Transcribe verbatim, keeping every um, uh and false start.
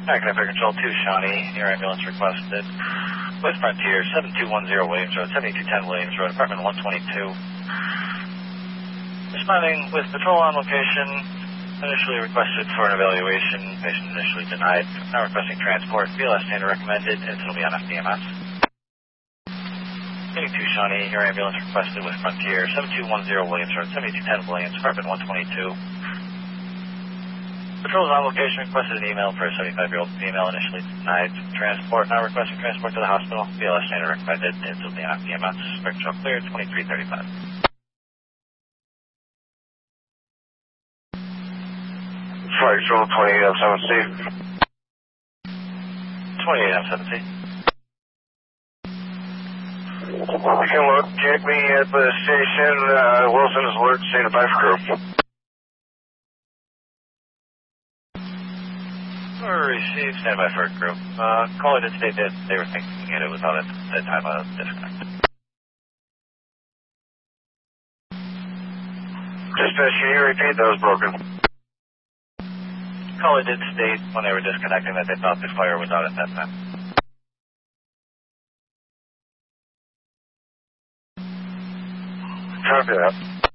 American Air Control two, Shawnee, your ambulance requested. West Frontier, seven two one zero Williams Road, seventy-two ten Williams Road, apartment one twenty-two. Responding with patrol on location, initially requested for an evaluation, patient initially denied, now requesting transport, B L S standard recommended, and it'll be on F D M S. eighty-two Shawnee, your ambulance requested with Frontier, seven two one zero Williams Road, seventy-two ten Williams, apartment one twenty-two. Patrol on location, requested an email for a seventy-five-year-old female, initially denied transport, now requesting transport to the hospital, B L S standard recommended, and it'll be on F D M S, spectral clear, twenty-three thirty-five. Flight control twenty-eight M seven C. twenty-eight M seven C. You can locate me at the station. Uh, Wilson is alert, stand by for crew. Received, stand by for a crew. Uh, caller did state that they were thinking it was out at the time of disconnect. Dispatch, can you repeat? That was broken. Caller did state when they were disconnecting that they thought the fire was out at that time. Copy that.